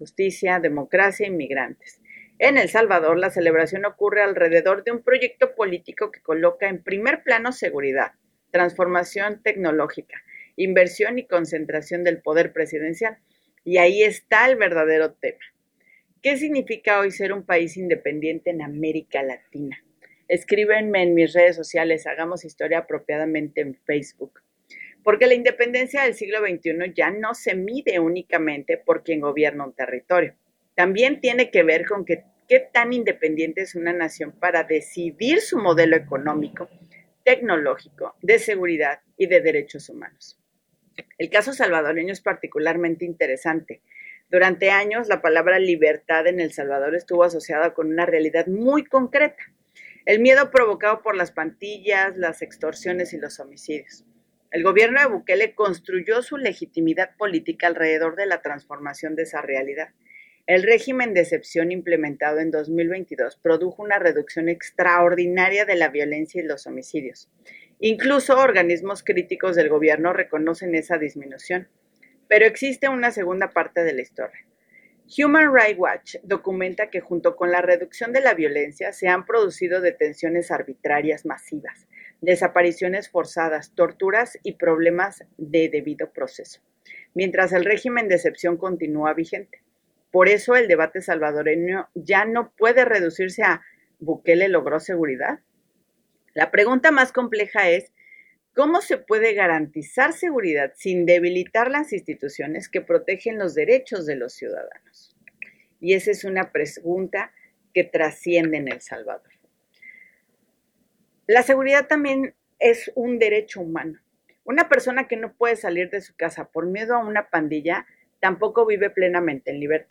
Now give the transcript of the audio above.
justicia, democracia e inmigrantes. En El Salvador, la celebración ocurre alrededor de un proyecto político que coloca en primer plano seguridad, transformación tecnológica, inversión y concentración del poder presidencial. Y ahí está el verdadero tema. ¿Qué significa hoy ser un país independiente en América Latina? Escríbenme en mis redes sociales, hagamos historia apropiadamente en Facebook. Porque la independencia del siglo XXI ya no se mide únicamente por quien gobierna un territorio. También tiene que ver con qué tan independiente es una nación para decidir su modelo económico, tecnológico, de seguridad y de derechos humanos. El caso salvadoreño es particularmente interesante. Durante años, la palabra libertad en El Salvador estuvo asociada con una realidad muy concreta: el miedo provocado por las pandillas, las extorsiones y los homicidios. El gobierno de Bukele construyó su legitimidad política alrededor de la transformación de esa realidad. El régimen de excepción implementado en 2022 produjo una reducción extraordinaria de la violencia y los homicidios. Incluso organismos críticos del gobierno reconocen esa disminución. Pero existe una segunda parte de la historia. Human Rights Watch documenta que junto con la reducción de la violencia se han producido detenciones arbitrarias masivas, desapariciones forzadas, torturas y problemas de debido proceso, mientras el régimen de excepción continúa vigente. Por eso el debate salvadoreño ya no puede reducirse a ¿Bukele logró seguridad? La pregunta más compleja es: ¿cómo se puede garantizar seguridad sin debilitar las instituciones que protegen los derechos de los ciudadanos? Y esa es una pregunta que trasciende en El Salvador. La seguridad también es un derecho humano. Una persona que no puede salir de su casa por miedo a una pandilla tampoco vive plenamente en libertad.